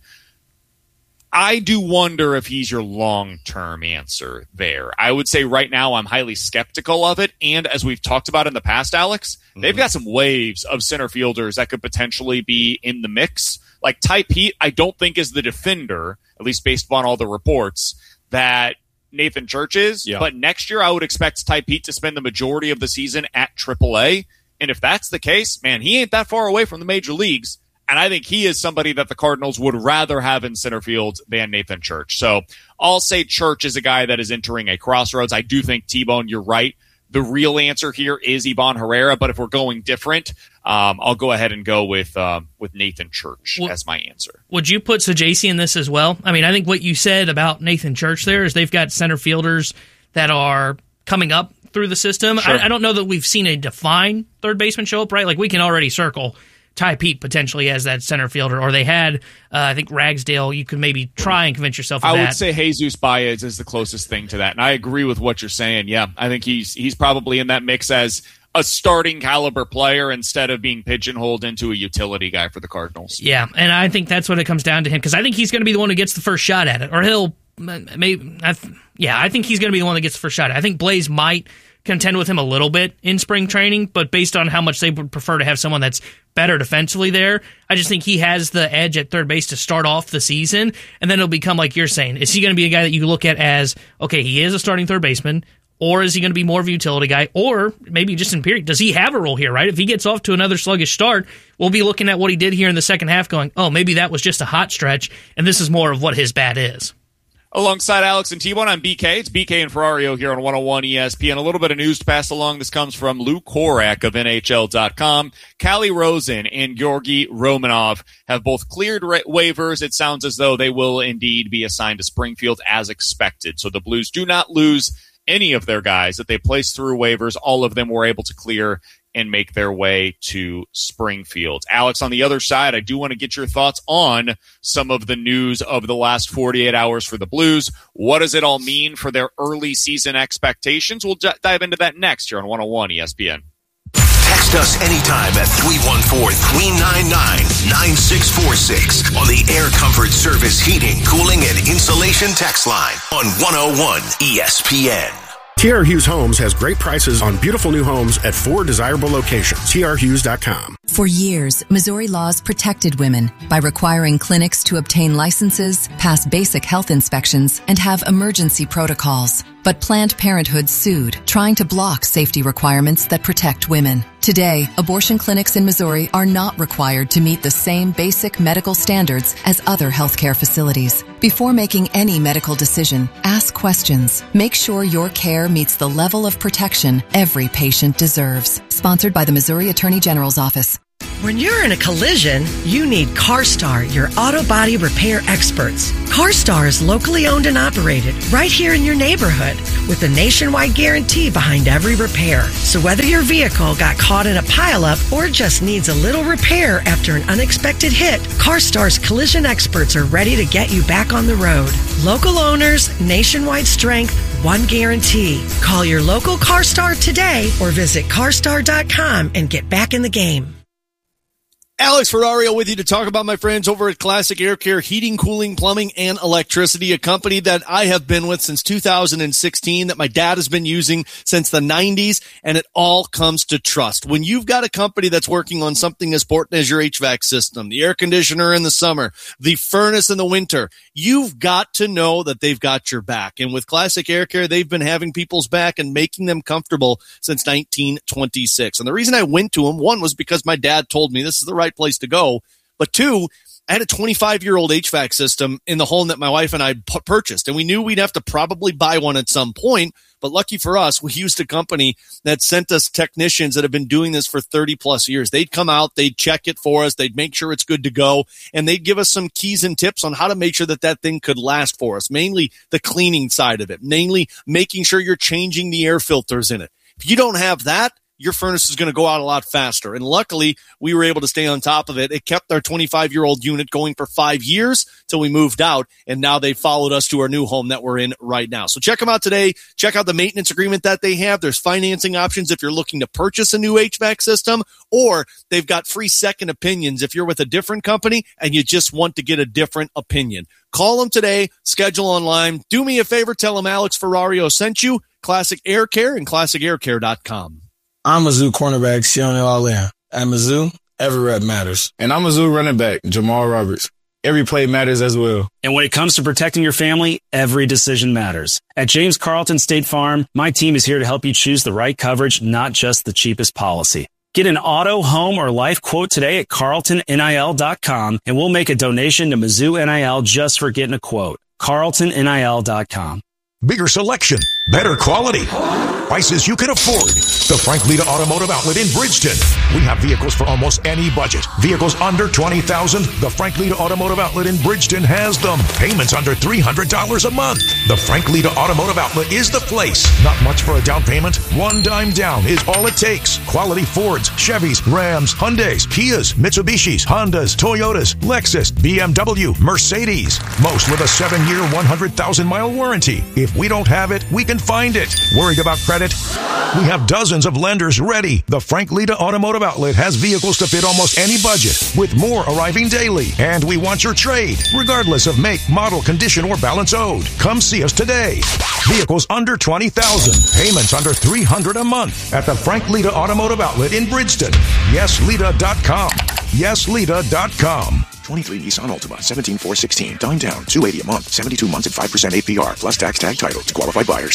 I do wonder if he's your long-term answer there. I would say right now I'm highly skeptical of it. And as we've talked about in the past, Alex, mm-hmm. they've got some waves of center fielders that could potentially be in the mix. Like Ty Pete, I don't think is the defender, at least based upon all the reports, that Nathan Church is. Yeah. But next year I would expect Ty Pete to spend the majority of the season at triple A. And if that's the case, man, he ain't that far away from the major leagues. And I think he is somebody that the Cardinals would rather have in center field than Nathan Church. So I'll say Church is a guy that is entering a crossroads. I do think, T-Bone, you're right. The real answer here is Ivan Herrera. But if we're going different, um, I'll go ahead and go with um, with Nathan Church well, as my answer. Would you put Sajaci in this as well? I mean, I think what you said about Nathan Church there is they've got center fielders that are coming up through the system. Sure. I, I don't know that we've seen a defined third baseman show up, right? Like, we can already circle Ty Pete potentially as that center fielder, or they had, uh, I think, Ragsdale. You could maybe try and convince yourself of I that. I would say Jesus Baez is the closest thing to that, and I agree with what you're saying. Yeah, I think he's he's probably in that mix as a starting caliber player instead of being pigeonholed into a utility guy for the Cardinals. Yeah, and I think that's what it comes down to him, because I think he's going to be the one who gets the first shot at it, or he'll maybe. I th- yeah, I think he's going to be the one that gets the first shot at it. I think Blaze might contend with him a little bit in spring training, but based on how much they would prefer to have someone that's better defensively there, I just think he has the edge at third base to start off the season, and then it'll become like you're saying. Is he going to be a guy that you look at as, okay, he is a starting third baseman, or is he going to be more of a utility guy, or maybe just in period, does he have a role here, right? If he gets off to another sluggish start, we'll be looking at what he did here in the second half going, oh, maybe that was just a hot stretch, and this is more of what his bat is. Alongside Alex and T-Bone, I'm B K. It's B K and Ferrario here on one oh one E S P N. A little bit of news to pass along. This comes from Lou Korak of N H L dot com. Calle Rosen and Georgi Romanov have both cleared ra- waivers. It sounds as though they will indeed be assigned to Springfield as expected. So the Blues do not lose any of their guys that they placed through waivers. All of them were able to clear and make their way to Springfield. Alex, on the other side, I do want to get your thoughts on some of the news of the last forty-eight hours for the Blues. What does it all mean for their early season expectations? We'll d- dive into that next here on one oh one E S P N. Text us anytime at three one four, three nine nine, nine six four six on the Air Comfort Service Heating, Cooling, and Insulation text line on one oh one E S P N. T R Hughes Homes has great prices on beautiful new homes at four desirable locations. T R Hughes dot com. For years, Missouri laws protected women by requiring clinics to obtain licenses, pass basic health inspections, and have emergency protocols. But Planned Parenthood sued, trying to block safety requirements that protect women. Today, abortion clinics in Missouri are not required to meet the same basic medical standards as other healthcare facilities. Before making any medical decision, ask questions. Make sure your care meets the level of protection every patient deserves. Sponsored by the Missouri Attorney General's Office. When you're in a collision, you need CarStar, your auto body repair experts. CarStar is locally owned and operated right here in your neighborhood with a nationwide guarantee behind every repair. So whether your vehicle got caught in a pileup or just needs a little repair after an unexpected hit, CarStar's collision experts are ready to get you back on the road. Local owners, nationwide strength, one guarantee. Call your local CarStar today or visit carstar dot com and get back in the game. Alex Ferrario with you to talk about my friends over at Classic Air Care Heating, Cooling, Plumbing, and Electricity, a company that I have been with since two thousand sixteen, that my dad has been using since the nineties, and it all comes to trust. When you've got a company that's working on something as important as your H V A C system, the air conditioner in the summer, the furnace in the winter, you've got to know that they've got your back. And with Classic Air Care, they've been having people's back and making them comfortable since nineteen twenty-six. And the reason I went to them, one, was because my dad told me this is the right place to go. But two, I had a twenty-five-year-old H V A C system in the home that my wife and I p- purchased, and we knew we'd have to probably buy one at some point. But lucky for us, we used a company that sent us technicians that have been doing this for thirty plus years. They'd come out, they'd check it for us, they'd make sure it's good to go, and they'd give us some keys and tips on how to make sure that that thing could last for us, mainly the cleaning side of it, mainly making sure you're changing the air filters in it. If you don't have that, your furnace is going to go out a lot faster. And luckily, we were able to stay on top of it. It kept our twenty-five-year-old unit going for five years till we moved out, and now they followed us to our new home that we're in right now. So check them out today. Check out the maintenance agreement that they have. There's financing options if you're looking to purchase a new H V A C system, or they've got free second opinions if you're with a different company and you just want to get a different opinion. Call them today. Schedule online. Do me a favor. Tell them Alex Ferrario sent you. Classic Air Care and classic air care dot com. I'm Mizzou cornerback Sione Alain. At Mizzou, every rep matters. And I'm Mizzou running back Jamal Roberts. Every play matters as well. And when it comes to protecting your family, every decision matters. At James Carlton State Farm, my team is here to help you choose the right coverage, not just the cheapest policy. Get an auto, home, or life quote today at carlton nil dot com, and we'll make a donation to Mizzou N I L just for getting a quote. carlton nil dot com. Bigger selection, better quality, prices you can afford. The Frank Lita Automotive Outlet in Bridgeton. We have vehicles for almost any budget. Vehicles under twenty thousand dollars. The Frank Lita Automotive Outlet in Bridgeton has them. Payments under three hundred dollars a month. The Frank Lita Automotive Outlet is the place. Not much for a down payment. One dime down is all it takes. Quality Fords, Chevys, Rams, Hyundais, Kias, Mitsubishis, Hondas, Toyotas, Lexus, B M W, Mercedes. Most with a seven-year, one hundred thousand mile warranty. If we don't have it, we can find it. Worried about credit? We have dozens of lenders ready. The Frank Lita Automotive Outlet has vehicles to fit almost any budget, with more arriving daily. And we want your trade, regardless of make, model, condition, or balance owed. Come see us today. Vehicles under twenty thousand dollars. Payments under three hundred dollars a month at the Frank Lita Automotive Outlet in Bridgeton. yes lita dot com. yes lita dot com. twenty-three Nissan Altima, seventeen four sixteen. Dime down, two hundred eighty dollars a month, seventy-two months at five percent A P R, plus tax tag title to qualified buyers.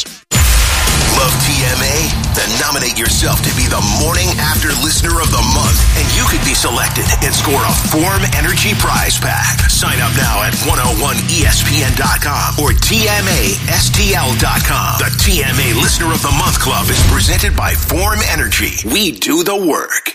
Love T M A? Then nominate yourself to be the Morning After Listener of the Month, and you could be selected and score a Form Energy prize pack. Sign up now at one oh one E S P N dot com or T M A S T L dot com. The T M A Listener of the Month Club is presented by Form Energy. We do the work.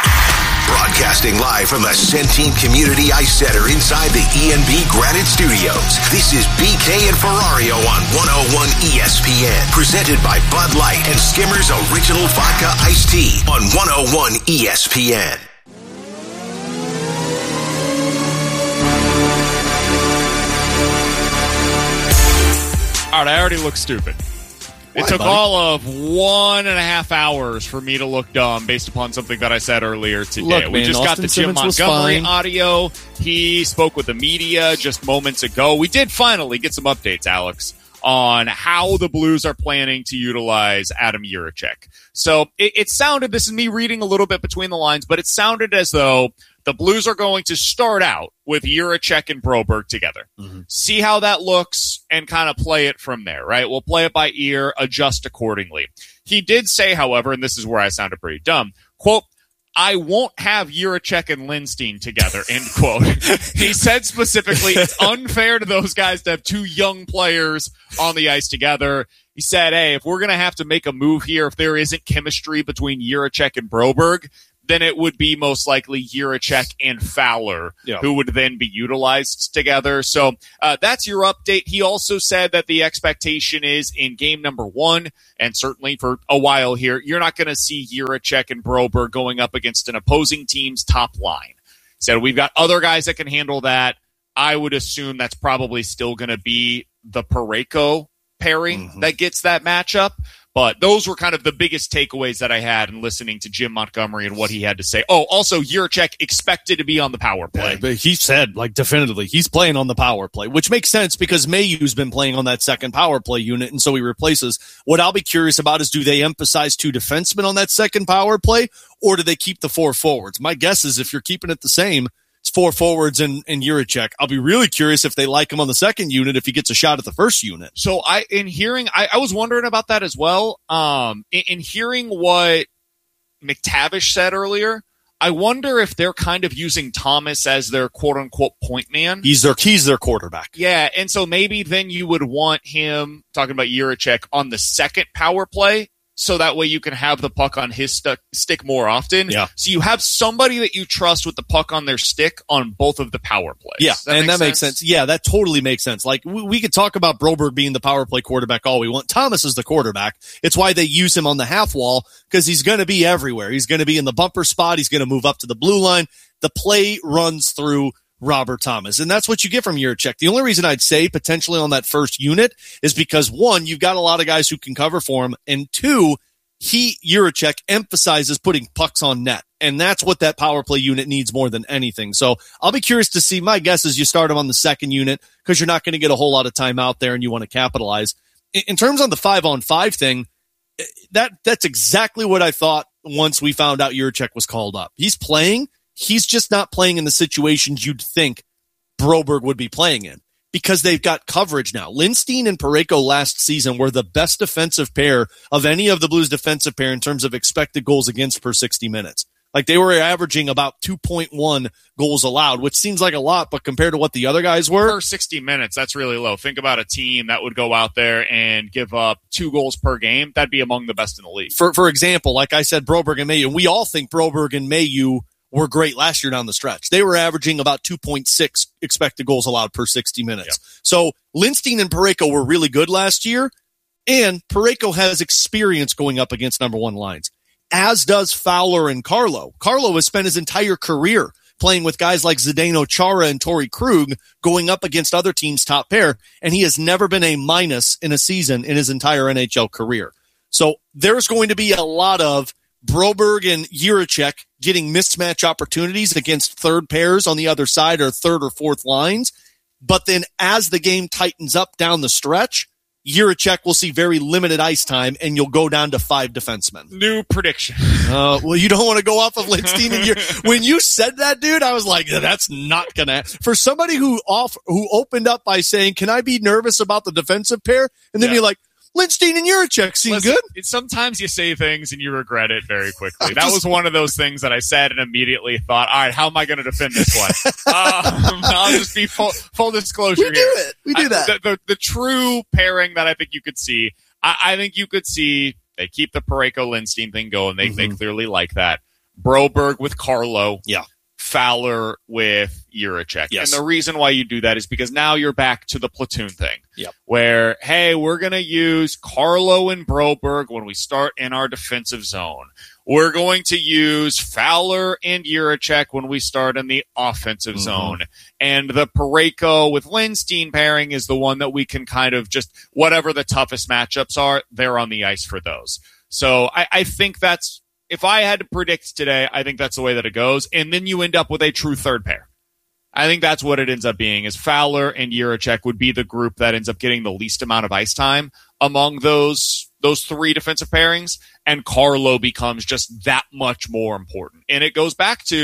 Broadcasting live from the Centene Community Ice Center inside the E and B Granite Studios. This is B K and Ferrario on one oh one E S P N. Presented by Bud Light and Skimmers Original Vodka Iced Tea on one oh one E S P N. All right, I already look stupid. It Why, took buddy? all of one and a half hours for me to look dumb based upon something that I said earlier today. Look, we man, just Austin got the Jim Simmons was Montgomery fine. audio. He spoke with the media just moments ago. We did finally get some updates, Alex, on how the Blues are planning to utilize Adam Jiricek. So it, it sounded, this is me reading a little bit between the lines, but it sounded as though the Blues are going to start out with Jiricek and Broberg together. Mm-hmm. See how that looks and kind of play it from there, right? We'll play it by ear, adjust accordingly. He did say, however, and this is where I sounded pretty dumb, quote, I won't have Jiricek and Lindstein together, end quote. He said specifically, it's unfair to those guys to have two young players on the ice together. He said, hey, if we're going to have to make a move here, if there isn't chemistry between Jiricek and Broberg, then it would be most likely Jiricek and Fowler, yeah. who would then be utilized together. So uh, that's your update. He also said that the expectation is in game number one, and certainly for a while here, you're not going to see Jiricek and Broberg going up against an opposing team's top line. He said, we've got other guys that can handle that. I would assume that's probably still going to be the Parayko pairing mm-hmm. that gets that matchup. But those were kind of the biggest takeaways that I had in listening to Jim Montgomery and what he had to say. Oh, also, Jiricek expected to be on the power play. Yeah, but he said, like, definitively, he's playing on the power play, which makes sense because Mayhew's been playing on that second power play unit, and so he replaces. What I'll be curious about is, do they emphasize two defensemen on that second power play, or do they keep the four forwards? My guess is if you're keeping it the same, it's four forwards and, and Jiricek. I'll be really curious if they like him on the second unit if he gets a shot at the first unit. So I, in hearing, I, I was wondering about that as well. Um, in, in hearing what McTavish said earlier, I wonder if they're kind of using Thomas as their quote unquote point man. He's their, he's their quarterback. Yeah. And so maybe then you would want him, talking about Jiricek, on the second power play. So that way you can have the puck on his st- stick more often. Yeah. So you have somebody that you trust with the puck on their stick on both of the power plays. Yeah, that and make that sense? makes sense. Yeah, that totally makes sense. Like, we, we could talk about Broberg being the power play quarterback all we want. Thomas is the quarterback. It's why they use him on the half wall, because he's going to be everywhere. He's going to be in the bumper spot. He's going to move up to the blue line. The play runs through Robert Thomas. And that's what you get from Jiricek. The only reason I'd say potentially on that first unit is because, one, you've got a lot of guys who can cover for him, and two, he, Jiricek, emphasizes putting pucks on net. And that's what that power play unit needs more than anything. So I'll be curious to see. My guess is you start him on the second unit because you're not going to get a whole lot of time out there and you want to capitalize. In, in terms of the five on five thing, that that's exactly what I thought once we found out Jiricek was called up. He's playing. He's just not playing in the situations you'd think Broberg would be playing in, because they've got coverage now. Lindstein and Parayko last season were the best defensive pair of any of the Blues defensive pair in terms of expected goals against per sixty minutes. Like, they were averaging about two point one goals allowed, which seems like a lot, but compared to what the other guys were. Per sixty minutes, that's really low. Think about a team that would go out there and give up two goals per game. That'd be among the best in the league. For, for example, like I said, Broberg and Mayhew, we all think Broberg and Mayhew were great last year down the stretch. They were averaging about two point six expected goals allowed per sixty minutes. Yep. So Lindstein and Parayko were really good last year, and Parayko has experience going up against number one lines, as does Fowler and Carlo. Carlo has spent his entire career playing with guys like Zdeno Chara and Torrey Krug, going up against other teams' top pair, and he has never been a minus in a season in his entire N H L career. So there's going to be a lot of Broberg and Jiricek getting mismatch opportunities against third pairs on the other side, or third or fourth lines. But then as the game tightens up down the stretch, Jiricek will see very limited ice time, and you'll go down to five defensemen. New prediction. Uh, well, you don't want to go off of Lindstein and Jiricek. When you said that, dude, I was like, that's not going to. For somebody who off who opened up by saying, can I be nervous about the defensive pair? And then yeah. you're like, Lindstein and Jiricek seem Listen, good. It, sometimes you say things and you regret it very quickly. That was one of those things that I said and immediately thought, all right, how am I going to defend this one? um, I'll just be full, full disclosure we here. We do it. We do I, that. The, the, the true pairing that I think you could see, I, I think you could see they keep the Parayko-Lindstein thing going. They, mm-hmm. they clearly like that. Broberg with Carlo. Yeah. Fowler with Jiricek. Yes. And the reason why you do that is because now you're back to the platoon thing. Yep. Where, hey, we're going to use Carlo and Broberg when we start in our defensive zone. We're going to use Fowler and Jiricek when we start in the offensive mm-hmm. zone. And the Parayko with Lindstein pairing is the one that we can kind of just, whatever the toughest matchups are, they're on the ice for those. So I, I think that's, if I had to predict today, I think that's the way that it goes. And then you end up with a true third pair. I think that's what it ends up being, is Fowler and Jiricek would be the group that ends up getting the least amount of ice time among those those three defensive pairings, and Carlo becomes just that much more important. And it goes back to,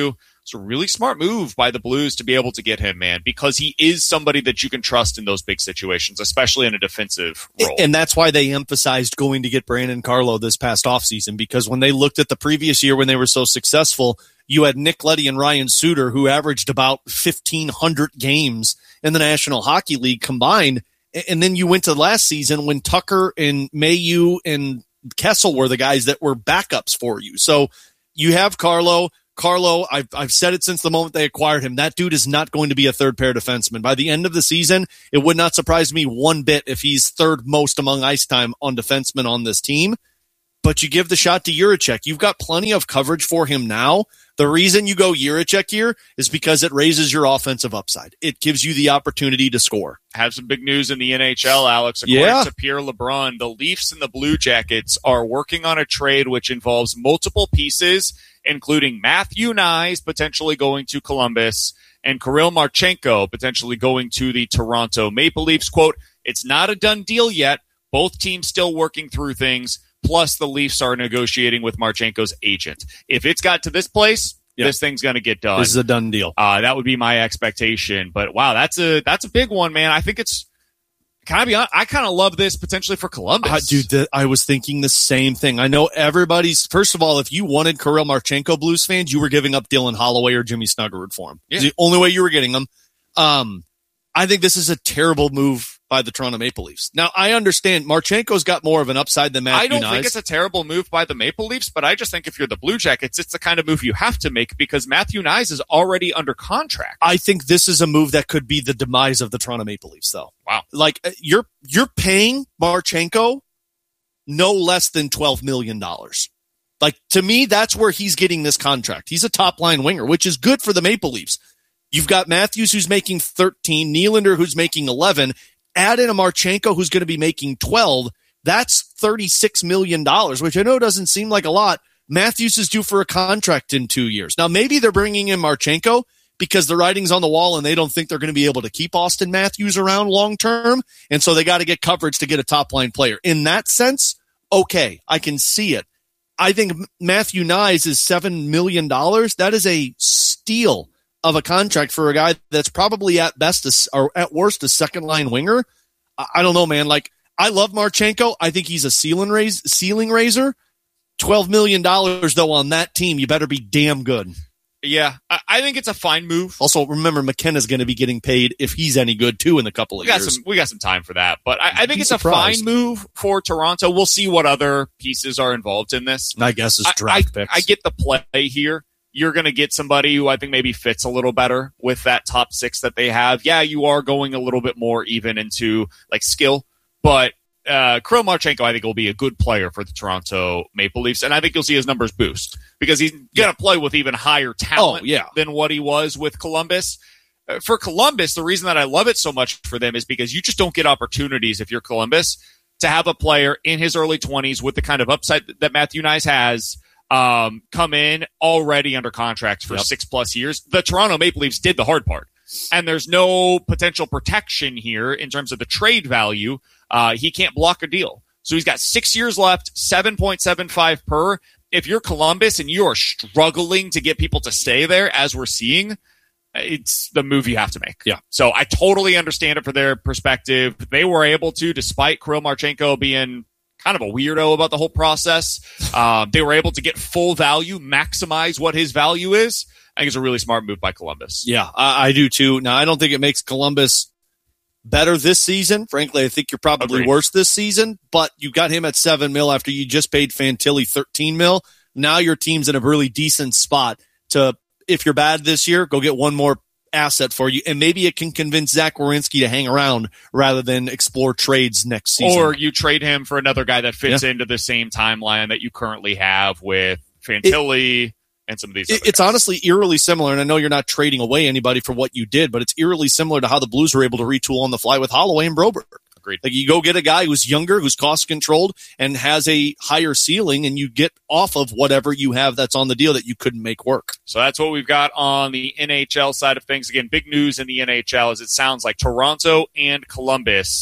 It's a really smart move by the Blues to be able to get him, man, because he is somebody that you can trust in those big situations, especially in a defensive role. And that's why they emphasized going to get Brandon Carlo this past offseason, because when they looked at the previous year when they were so successful, you had Nick Leddy and Ryan Suter, who averaged about fifteen hundred games in the National Hockey League combined. And then you went to last season when Tucker and Mayu and Kessel were the guys that were backups for you. So you have Carlo. Carlo, I've, I've said it since the moment they acquired him. That dude is not going to be a third pair defenseman. By the end of the season, it would not surprise me one bit if he's third most among ice time on defensemen on this team. But you give the shot to Jiricek. You've got plenty of coverage for him now. The reason you go Jiricek here is because it raises your offensive upside. It gives you the opportunity to score. Have some big news in the N H L, Alex. According yeah. to Pierre LeBrun, the Leafs and the Blue Jackets are working on a trade which involves multiple pieces, including Matthew Knies potentially going to Columbus and Kirill Marchenko potentially going to the Toronto Maple Leafs. Quote, it's not a done deal yet. Both teams still working through things. Plus, the Leafs are negotiating with Marchenko's agent. If it's got to this place, yeah. this thing's going to get done. This is a done deal. Uh, that would be my expectation. But wow, that's a that's a big one, man. I think it's. Can I be honest? I kind of love this potentially for Columbus. Uh, dude, the, I was thinking the same thing. I know everybody's. First of all, if you wanted Kirill Marchenko Blues fans, you were giving up Dylan Holloway or Jimmy Snuggerud for him. Yeah. It's the only way you were getting them. Um, I think this is a terrible move by the Toronto Maple Leafs. Now, I understand Marchenko's got more of an upside than Matthew I don't Knies. think it's a terrible move by the Maple Leafs, but I just think if you're the Blue Jackets, it's the kind of move you have to make because Matthew Knies is already under contract. I think this is a move that could be the demise of the Toronto Maple Leafs, though. Wow. Like, you're you're paying Marchenko no less than twelve million dollars. Like, to me, that's where he's getting this contract. He's a top-line winger, which is good for the Maple Leafs. You've got Matthews, who's making thirteen, Nylander, who's making eleven, add in a Marchenko who's going to be making twelve. That's thirty-six million dollars, which I know doesn't seem like a lot. Matthews is due for a contract in two years. Now, maybe they're bringing in Marchenko because the writing's on the wall and they don't think they're going to be able to keep Austin Matthews around long term. And so they got to get coverage to get a top line player. In that sense, okay, I can see it. I think Matthew Knies is seven million dollars. That is a steal of a contract for a guy that's probably at best a, or at worst a second line winger. I don't know, man. Like, I love Marchenko. I think he's a ceiling raise, ceiling raiser. twelve million dollars though on that team. You better be damn good. Yeah, I, I think it's a fine move. Also, remember McKenna's going to be getting paid if he's any good too in a couple of we got years. Some, we got some time for that, but I, I think it's surprised. a fine move for Toronto. We'll see what other pieces are involved in this. My guess is draft I, picks. I, I get the play here. You're going to get somebody who I think maybe fits a little better with that top six that they have. Yeah, you are going a little bit more even into like skill, but uh, Kirill Marchenko I think will be a good player for the Toronto Maple Leafs, and I think you'll see his numbers boost because he's going to yeah. play with even higher talent oh, yeah. than what he was with Columbus. Uh, for Columbus, the reason that I love it so much for them is because you just don't get opportunities if you're Columbus to have a player in his early twenties with the kind of upside that Matthew Knies has um, come in already under contract for yep. six plus years. The Toronto Maple Leafs did the hard part, and there's no potential protection here in terms of the trade value. Uh, he can't block a deal. So he's got six years left, seven point seven five per. If you're Columbus and you are struggling to get people to stay there, as we're seeing, it's the move you have to make. Yeah. So I totally understand it for their perspective. They were able to, despite Kirill Marchenko being kind of a weirdo about the whole process, uh, they were able to get full value, maximize what his value is. I think it's a really smart move by Columbus. Yeah, I, I do too. Now, I don't think it makes Columbus better this season. Frankly, I think you're probably Agreed. worse this season, but you got him at seven mil after you just paid Fantilli thirteen mil. Now your team's in a really decent spot to, if you're bad this year, go get one more asset for you, and maybe it can convince Zach Werenski to hang around rather than explore trades next season. Or you trade him for another guy that fits yeah. into the same timeline that you currently have with Fantilli. It, and some of these. It's guys. honestly eerily similar, and I know you're not trading away anybody for what you did, but it's eerily similar to how the Blues were able to retool on the fly with Holloway and Broberg. Agreed. Like, you go get a guy who's younger, who's cost controlled, and has a higher ceiling, and you get off of whatever you have that's on the deal that you couldn't make work. So that's what we've got on the N H L side of things. Again, big news in the N H L is it sounds like Toronto and Columbus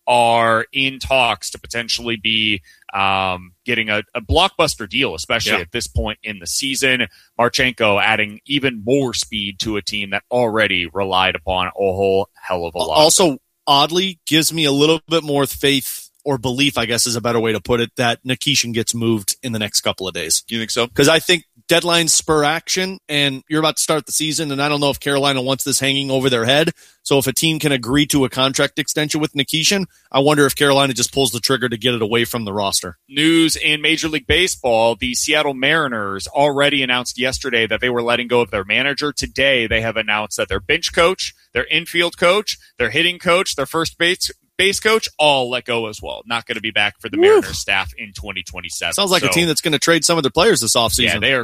are in talks to potentially be um, getting a, a blockbuster deal, especially yeah. at this point in the season. Marchenko adding even more speed to a team that already relied upon a whole hell of a lot. Also, oddly, gives me a little bit more faith or belief, I guess is a better way to put it, that Nikishin gets moved in the next couple of days. You think so? Because I think deadlines spur action, and you're about to start the season, and I don't know if Carolina wants this hanging over their head. So if a team can agree to a contract extension with Nikishin, I wonder if Carolina just pulls the trigger to get it away from the roster. News in Major League Baseball, the Seattle Mariners already announced yesterday that they were letting go of their manager. Today, they have announced that their bench coach, their infield coach, their hitting coach, their first base base coach, all let go as well. Not going to be back for the Mariners staff in twenty twenty-seven. Sounds like so, a team that's going to trade some of their players this offseason. Yeah, they are